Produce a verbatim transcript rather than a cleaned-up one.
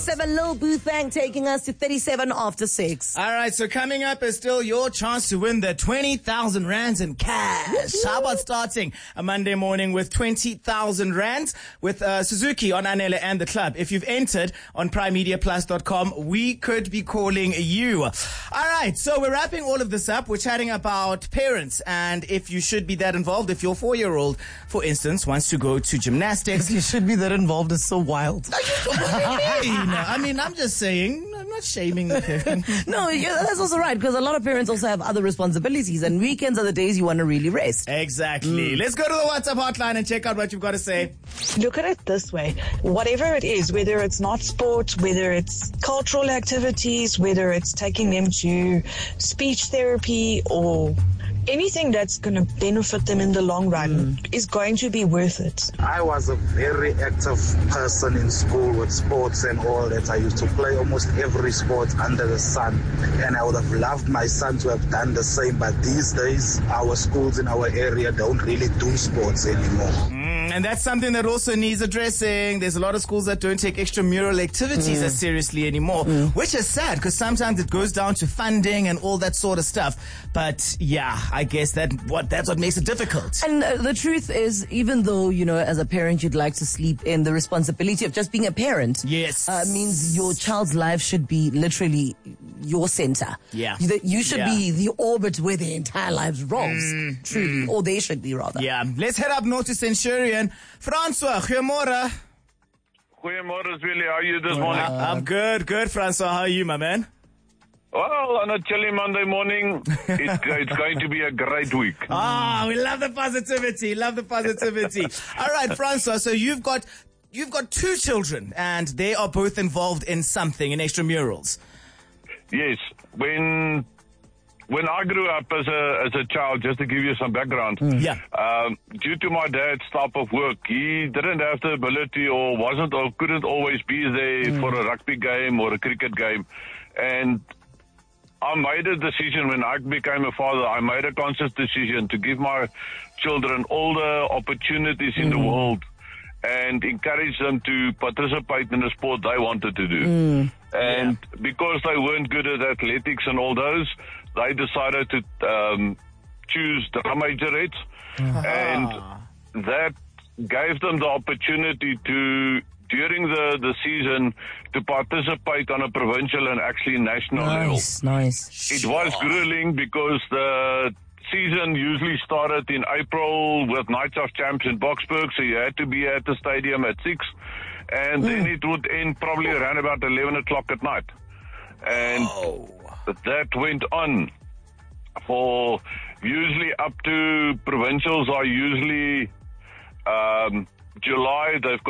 thirty-seven, Lil Boothang taking us to thirty-seven after six. All right, so coming up is still your chance to win the twenty thousand rands in cash. How about starting a Monday morning with twenty thousand rands with uh, Suzuki on Anele and the club? If you've entered on prime media plus dot com, we could be calling you. All right, so we're wrapping all of this up. We're chatting about parents and if you should be that involved. If your four-year-old, for instance, wants to go to gymnastics. You should be that involved. It's so wild. I mean, I'm just saying, I'm not shaming the parent. No, yeah, that's also right, because a lot of parents also have other responsibilities, and weekends are the days you want to really rest. Exactly. Mm. Let's go to the WhatsApp hotline and check out what you've got to say. Look at it this way. Whatever it is, whether it's not sport, whether it's cultural activities, whether it's taking them to speech therapy or anything that's going to benefit them in the long run mm. is going to be worth it. I was a very active person in school with sports and all that. I used to play almost every sport under the sun, and I would have loved my son to have done the same, but these days our schools in our area don't really do sports anymore. Mm, and that's something that also needs addressing. There's a lot of schools that don't take extramural activities mm. as seriously anymore, mm. which is sad because sometimes it goes down to funding and all that sort of stuff. But yeah, I guess that what that's what makes it difficult. And uh, the truth is, even though, you know, as a parent you'd like to sleep in, the responsibility of just being a parent yes uh, means your child's life should be literally your center. Yeah. You, you should yeah. be the orbit where their entire lives rolls, mm. truly. Mm. Or they should be, rather. Yeah. Let's head up north to Centurion. Francois, goeiemorgen. Goeiemorgen, Willie. How are you this morning? Uh, I'm good, good, Francois. How are you, my man? Well, on a chilly Monday morning, it's, it's going to be a great week. Ah, we love the positivity. Love the positivity. All right, Francois. So you've got you've got two children, and they are both involved in something in extramurals. Yes. When when I grew up as a as a child, just to give you some background, mm. yeah. Um, due to my dad's type of work, he didn't have the ability, or wasn't, or couldn't always be there mm. for a rugby game or a cricket game, and I made a decision when I became a father. I made a conscious decision to give my children all the opportunities in mm. the world and encourage them to participate in the sport they wanted to do. Mm. And yeah. because they weren't good at athletics and all those, they decided to um, choose the majorettes, uh-huh. and that gave them the opportunity to, during the, the season, to participate on a provincial and actually national nice, level. Nice, It was grueling because the season usually started in April with Nights of Champs in Boksburg, so you had to be at the stadium at six, and mm. then it would end probably around about eleven o'clock at night. And oh. that went on for usually up to provincials are usually um, July. They've got